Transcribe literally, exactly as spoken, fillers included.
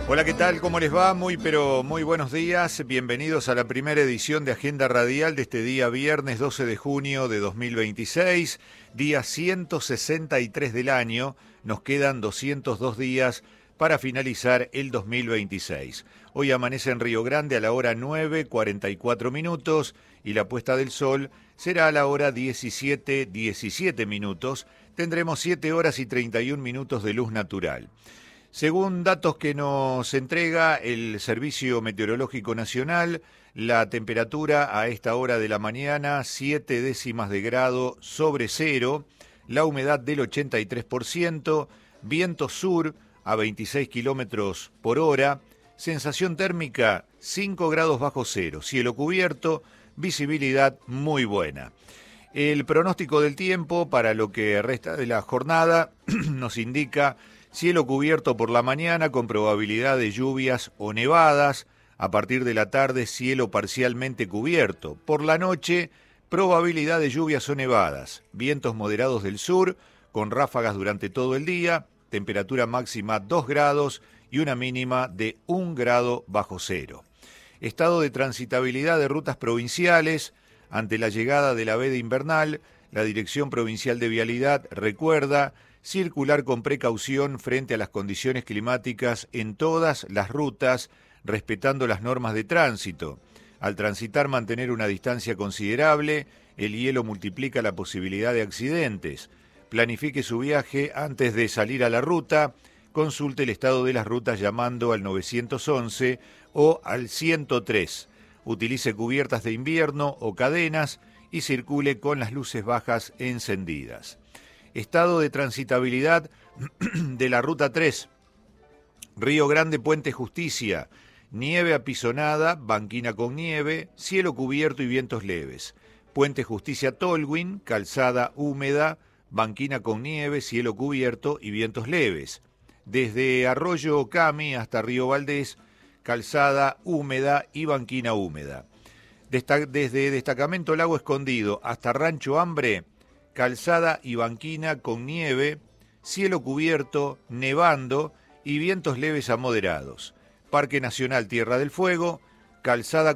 Hola, ¿qué tal? ¿Cómo les va? Muy, pero muy buenos días. Bienvenidos a la primera edición de Agenda Radial de este día viernes doce de junio de dos mil veintiséis, día ciento sesenta y tres del año. Nos quedan doscientos dos días para finalizar el dos mil veintiséis. Hoy amanece en Río Grande a la hora nueve cuarenta y cuatro minutos y la puesta del sol será a la hora diecisiete diecisiete minutos. Tendremos siete horas y treinta y un minutos de luz natural. Según datos que nos entrega el Servicio Meteorológico Nacional, la temperatura a esta hora de la mañana, siete décimas de grado sobre cero, la humedad del ochenta y tres por ciento, viento sur a veintiséis kilómetros por hora, sensación térmica cinco grados bajo cero, cielo cubierto, visibilidad muy buena. El pronóstico del tiempo para lo que resta de la jornada nos indica cielo cubierto por la mañana con probabilidad de lluvias o nevadas. A partir de la tarde, cielo parcialmente cubierto. Por la noche, probabilidad de lluvias o nevadas. Vientos moderados del sur, con ráfagas durante todo el día. Temperatura máxima dos grados y una mínima de un grado bajo cero. Estado de transitabilidad de rutas provinciales. Ante la llegada de la veda invernal, la Dirección Provincial de Vialidad recuerda circular con precaución frente a las condiciones climáticas en todas las rutas, respetando las normas de tránsito. Al transitar, mantener una distancia considerable, el hielo multiplica la posibilidad de accidentes. Planifique su viaje antes de salir a la ruta, consulte el estado de las rutas llamando al nueve once o al ciento tres. Utilice cubiertas de invierno o cadenas y circule con las luces bajas encendidas. Estado de transitabilidad de la Ruta tres, Río Grande Puente Justicia, nieve apisonada, banquina con nieve, cielo cubierto y vientos leves. Puente Justicia Tolwyn, calzada húmeda, banquina con nieve, cielo cubierto y vientos leves. Desde Arroyo Ocami hasta Río Valdés, calzada húmeda y banquina húmeda. Desde Destacamento Lago Escondido hasta Rancho Hambre, calzada y banquina con nieve, cielo cubierto, nevando y vientos leves a moderados. Parque Nacional Tierra del Fuego, calzada